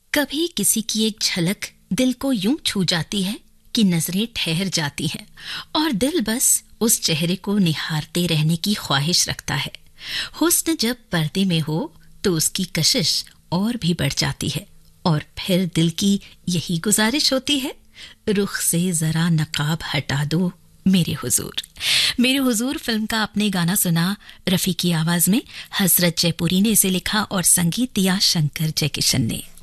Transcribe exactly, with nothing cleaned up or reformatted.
कभी किसी की एक झलक दिल को यूं छू जाती है कि नजरें ठहर जाती हैं और दिल बस उस चेहरे को निहारते रहने की ख्वाहिश रखता है। हुस्न जब पर्दे में हो तो उसकी कशिश और भी बढ़ जाती है और फिर दिल की यही गुजारिश होती है, रुख से जरा नकाब हटा दो मेरे हुजूर। मेरे हुजूर फिल्म का आपने गाना सुना रफी की आवाज में। हसरत जयपुरी ने इसे लिखा और संगीत दिया शंकर जयकिशन ने।